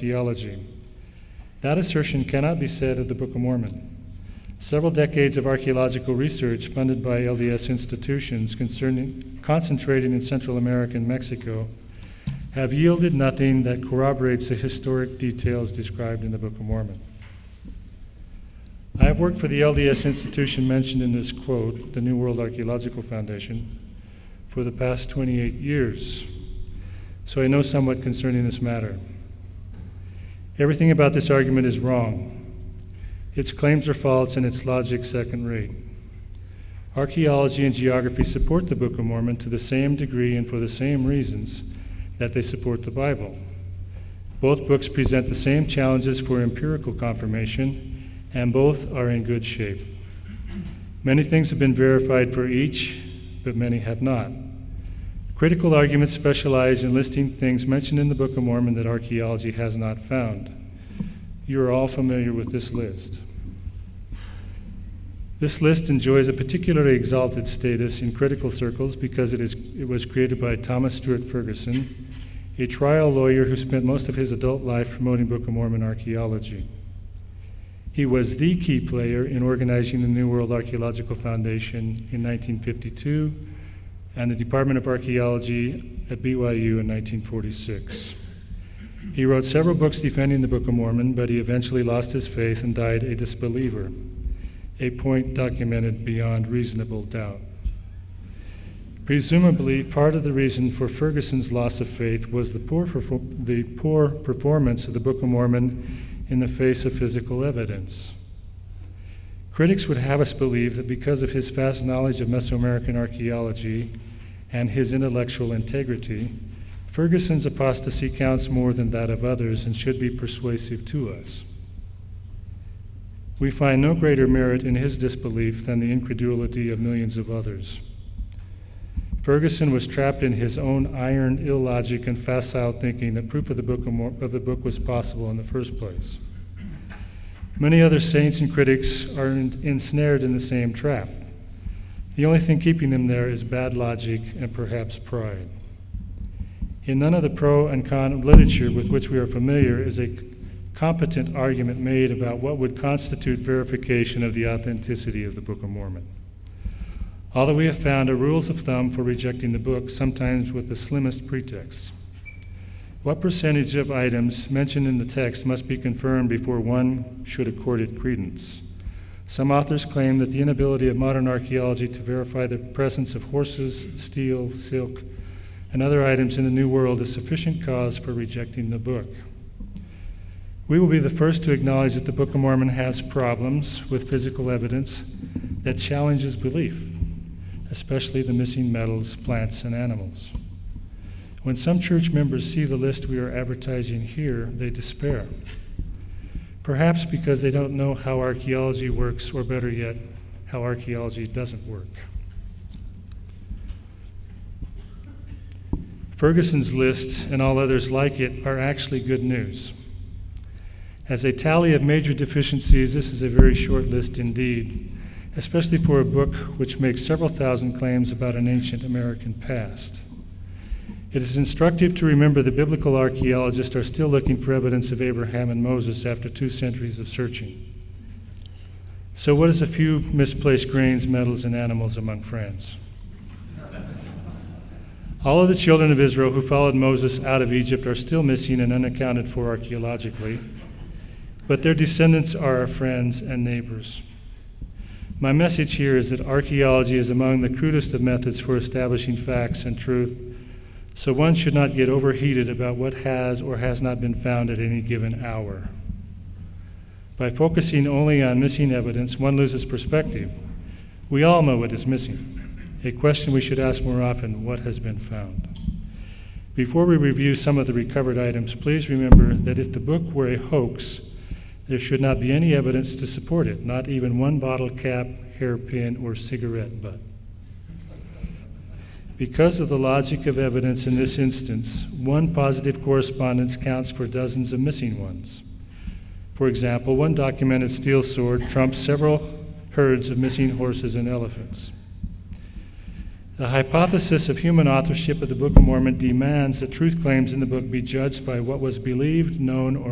archaeology. That assertion cannot be said of the Book of Mormon. Several decades of archaeological research funded by LDS institutions concentrating in Central America and Mexico have yielded nothing that corroborates the historic details described in the Book of Mormon. I have worked for the LDS institution mentioned in this quote, the New World Archaeological Foundation, for the past 28 years, so I know somewhat concerning this matter. Everything about this argument is wrong. Its claims are false and its logic second-rate. Archaeology and geography support the Book of Mormon to the same degree and for the same reasons that they support the Bible. Both books present the same challenges for empirical confirmation, and both are in good shape. Many things have been verified for each, but many have not. Critical arguments specialize in listing things mentioned in the Book of Mormon that archaeology has not found. You are all familiar with this list. This list enjoys a particularly exalted status in critical circles because it was created by Thomas Stewart Ferguson, a trial lawyer who spent most of his adult life promoting Book of Mormon archaeology. He was the key player in organizing the New World Archaeological Foundation in 1952 and the Department of Archaeology at BYU in 1946. He wrote several books defending the Book of Mormon, but he eventually lost his faith and died a disbeliever, a point documented beyond reasonable doubt. Presumably, part of the reason for Ferguson's loss of faith was the poor performance of the Book of Mormon in the face of physical evidence. Critics would have us believe that because of his vast knowledge of Mesoamerican archaeology and his intellectual integrity, Ferguson's apostasy counts more than that of others and should be persuasive to us. We find no greater merit in his disbelief than the incredulity of millions of others. Ferguson was trapped in his own iron illogic and facile thinking that proof of the book was possible in the first place. Many other saints and critics are ensnared in the same trap. The only thing keeping them there is bad logic and perhaps pride. In none of the pro and con literature with which we are familiar is a competent argument made about what would constitute verification of the authenticity of the Book of Mormon. Although we have found are rules of thumb for rejecting the book, sometimes with the slimmest pretexts. What percentage of items mentioned in the text must be confirmed before one should accord it credence? Some authors claim that the inability of modern archaeology to verify the presence of horses, steel, silk, and other items in the New World is sufficient cause for rejecting the book. We will be the first to acknowledge that the Book of Mormon has problems with physical evidence that challenges belief, especially the missing metals, plants, and animals. When some church members see the list we are advertising here, they despair. Perhaps because they don't know how archaeology works, or better yet, how archaeology doesn't work. Ferguson's list and all others like it are actually good news. As a tally of major deficiencies, this is a very short list indeed, especially for a book which makes several thousand claims about an ancient American past. It is instructive to remember that biblical archaeologists are still looking for evidence of Abraham and Moses after 2 centuries of searching. So what is a few misplaced grains, metals, and animals among friends? All of the children of Israel who followed Moses out of Egypt are still missing and unaccounted for archaeologically, but their descendants are our friends and neighbors. My message here is that archaeology is among the crudest of methods for establishing facts and truth, so one should not get overheated about what has or has not been found at any given hour. By focusing only on missing evidence, one loses perspective. We all know what is missing. A question we should ask more often: what has been found? Before we review some of the recovered items, please remember that if the book were a hoax, there should not be any evidence to support it, not even one bottle cap, hairpin, or cigarette butt. Because of the logic of evidence in this instance, one positive correspondence counts for dozens of missing ones. For example, one documented steel sword trumps several herds of missing horses and elephants. The hypothesis of human authorship of the Book of Mormon demands that truth claims in the book be judged by what was believed, known, or